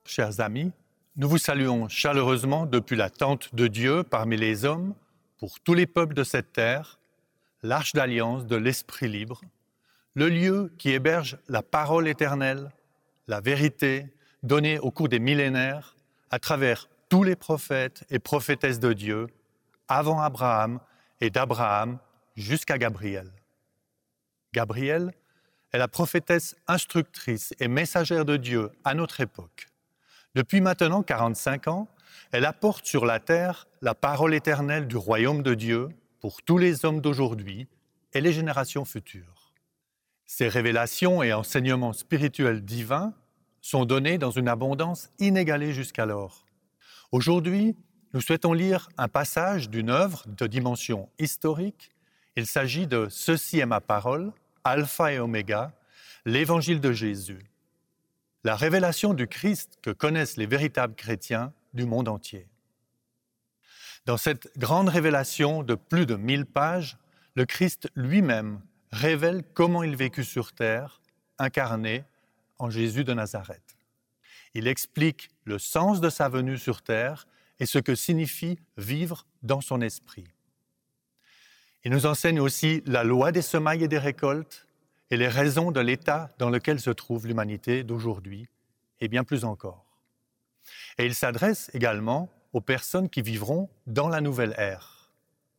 Chers amis, nous vous saluons chaleureusement depuis la tente de Dieu parmi les hommes, pour tous les peuples de cette terre, l'arche d'alliance de l'Esprit libre, le lieu qui héberge la parole éternelle, la vérité donnée au cours des millénaires à travers tous les prophètes et prophétesses de Dieu, avant Abraham et d'Abraham jusqu'à Gabriel. Gabriel est la prophétesse instructrice et messagère de Dieu à notre époque. Depuis maintenant 45 ans, elle apporte sur la terre la parole éternelle du royaume de Dieu pour tous les hommes d'aujourd'hui et les générations futures. Ces révélations et enseignements spirituels divins sont donnés dans une abondance inégalée jusqu'alors. Aujourd'hui, nous souhaitons lire un passage d'une œuvre de dimension historique. Il s'agit de « Ceci est ma parole », Alpha et Oméga, l'Évangile de Jésus. La révélation du Christ que connaissent les véritables chrétiens du monde entier. Dans cette grande révélation de plus de 1000 pages, le Christ lui-même révèle comment il vécut sur terre, incarné en Jésus de Nazareth. Il explique le sens de sa venue sur terre et ce que signifie vivre dans son esprit. Il nous enseigne aussi la loi des semailles et des récoltes et les raisons de l'état dans lequel se trouve l'humanité d'aujourd'hui, et bien plus encore. Et il s'adresse également aux personnes qui vivront dans la nouvelle ère.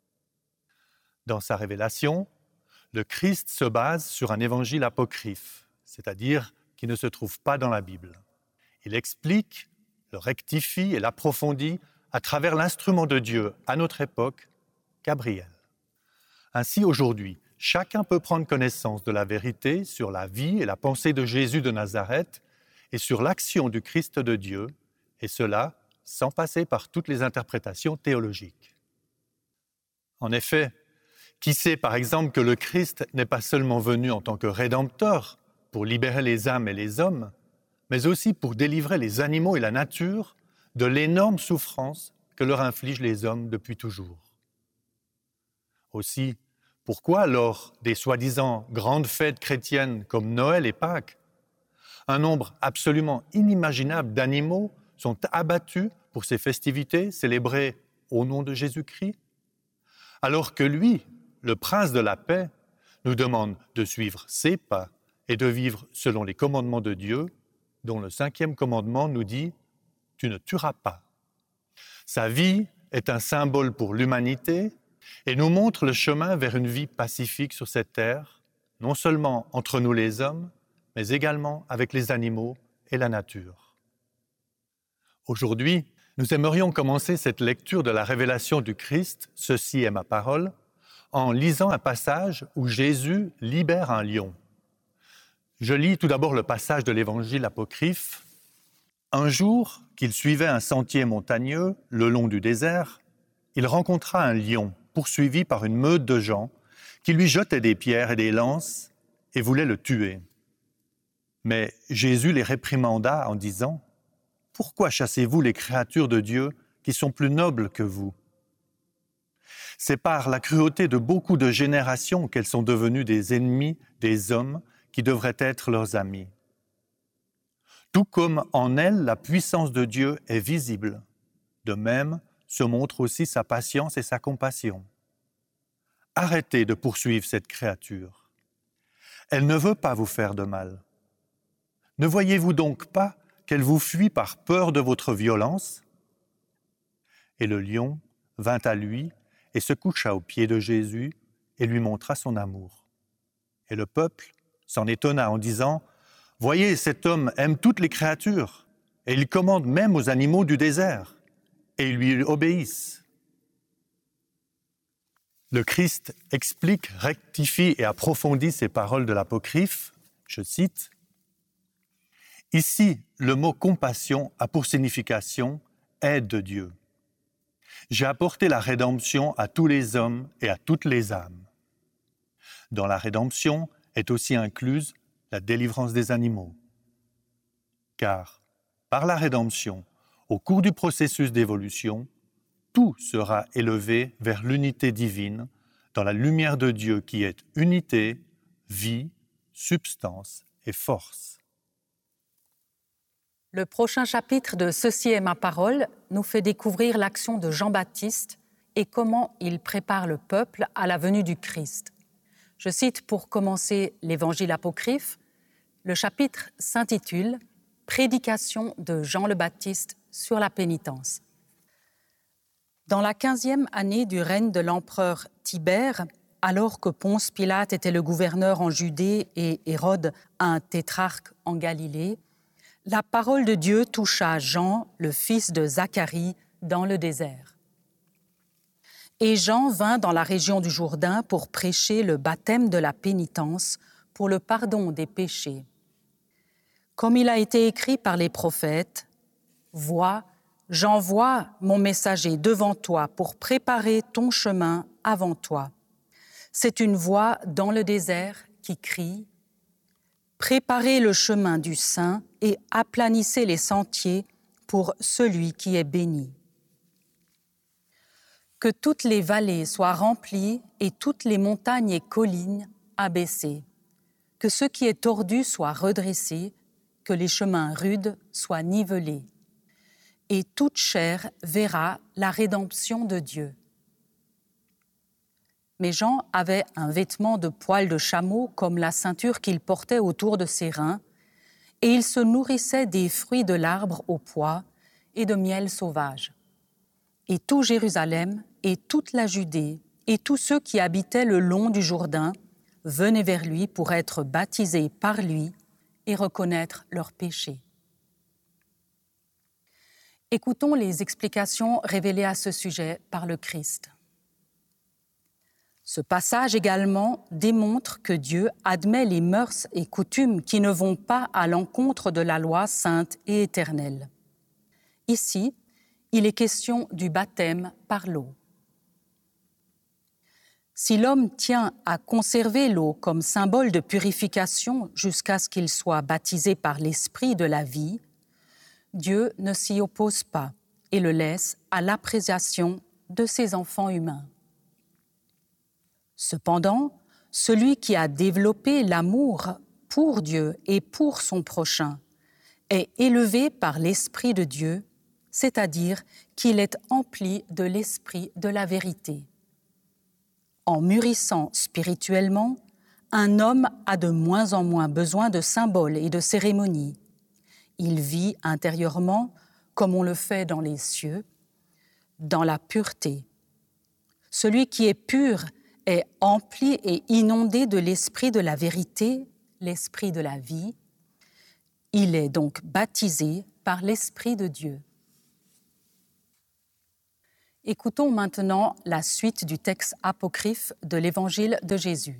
Dans sa révélation, le Christ se base sur un évangile apocryphe, c'est-à-dire qui ne se trouve pas dans la Bible. Il explique, le rectifie et l'approfondit à travers l'instrument de Dieu à notre époque, Gabriel. Ainsi, aujourd'hui, chacun peut prendre connaissance de la vérité sur la vie et la pensée de Jésus de Nazareth et sur l'action du Christ de Dieu, et cela sans passer par toutes les interprétations théologiques. En effet, qui sait par exemple que le Christ n'est pas seulement venu en tant que rédempteur pour libérer les âmes et les hommes, mais aussi pour délivrer les animaux et la nature de l'énorme souffrance que leur infligent les hommes depuis toujours. Aussi, pourquoi lors des soi-disant grandes fêtes chrétiennes comme Noël et Pâques, un nombre absolument inimaginable d'animaux sont abattus pour ces festivités célébrées au nom de Jésus-Christ, alors que lui, le prince de la paix, nous demande de suivre ses pas et de vivre selon les commandements de Dieu, dont le 5e commandement nous dit « Tu ne tueras pas ». Sa vie est un symbole pour l'humanité et nous montre le chemin vers une vie pacifique sur cette terre, non seulement entre nous les hommes, mais également avec les animaux et la nature. Aujourd'hui, nous aimerions commencer cette lecture de la révélation du Christ, « Ceci est ma parole », en lisant un passage où Jésus libère un lion. Je lis tout d'abord le passage de l'Évangile apocryphe. Un jour qu'il suivait un sentier montagneux le long du désert, il rencontra un lion poursuivi par une meute de gens qui lui jetaient des pierres et des lances et voulaient le tuer. Mais Jésus les réprimanda en disant « Pourquoi chassez-vous les créatures de Dieu qui sont plus nobles que vous ?» C'est par la cruauté de beaucoup de générations qu'elles sont devenues des ennemis des hommes qui devraient être leurs amis. Tout comme en elles la puissance de Dieu est visible, de même se montre aussi sa patience et sa compassion. Arrêtez de poursuivre cette créature. Elle ne veut pas vous faire de mal. Ne voyez-vous donc pas qu'elle vous fuit par peur de votre violence ? Et le lion vint à lui et se coucha aux pieds de Jésus et lui montra son amour. Et le peuple s'en étonna en disant « Voyez, cet homme aime toutes les créatures, et il commande même aux animaux du désert, et ils lui obéissent. » Le Christ explique, rectifie et approfondit ces paroles de l'Apocryphe, je cite, « Ici, le mot compassion a pour signification aide de Dieu. J'ai apporté la rédemption à tous les hommes et à toutes les âmes. Dans la rédemption est aussi incluse la délivrance des animaux. Car, par la rédemption, au cours du processus d'évolution, tout sera élevé vers l'unité divine dans la lumière de Dieu qui est unité, vie, substance et force. Le prochain chapitre de Ceci est ma parole nous fait découvrir l'action de Jean-Baptiste et comment il prépare le peuple à la venue du Christ. Je cite pour commencer l'Évangile apocryphe. Le chapitre s'intitule « Prédication de Jean le Baptiste sur la pénitence ». Dans la 15e année du règne de l'empereur Tibère, alors que Ponce Pilate était le gouverneur en Judée et Hérode un tétrarque en Galilée, la parole de Dieu toucha Jean, le fils de Zacharie, dans le désert. Et Jean vint dans la région du Jourdain pour prêcher le baptême de la pénitence pour le pardon des péchés. Comme il a été écrit par les prophètes, « Vois, j'envoie mon messager devant toi pour préparer ton chemin avant toi. » C'est une voix dans le désert qui crie « Préparez le chemin du saint et aplanissez les sentiers pour celui qui est béni. » Que toutes les vallées soient remplies et toutes les montagnes et collines abaissées. Que ce qui est tordu soit redressé, que les chemins rudes soient nivelés. Et toute chair verra la rédemption de Dieu. Mais Jean avait un vêtement de poil de chameau comme la ceinture qu'il portait autour de ses reins, et il se nourrissait des fruits de l'arbre au pois et de miel sauvage. Et tout Jérusalem et toute la Judée et tous ceux qui habitaient le long du Jourdain venaient vers lui pour être baptisés par lui et reconnaître leurs péchés. Écoutons les explications révélées à ce sujet par le Christ. Ce passage également démontre que Dieu admet les mœurs et coutumes qui ne vont pas à l'encontre de la loi sainte et éternelle. Ici, il est question du baptême par l'eau. Si l'homme tient à conserver l'eau comme symbole de purification jusqu'à ce qu'il soit baptisé par l'Esprit de la vie, Dieu ne s'y oppose pas et le laisse à l'appréciation de ses enfants humains. Cependant, celui qui a développé l'amour pour Dieu et pour son prochain est élevé par l'Esprit de Dieu, c'est-à-dire qu'il est empli de l'Esprit de la vérité. En mûrissant spirituellement, un homme a de moins en moins besoin de symboles et de cérémonies. Il vit intérieurement, comme on le fait dans les cieux, dans la pureté. Celui qui est pur est empli et inondé de l'esprit de la vérité, l'esprit de la vie. Il est donc baptisé par l'Esprit de Dieu. Écoutons maintenant la suite du texte apocryphe de l'Évangile de Jésus.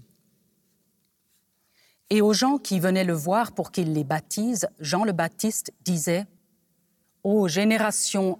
Et aux gens qui venaient le voir pour qu'il les baptise, Jean le Baptiste disait « Ô génération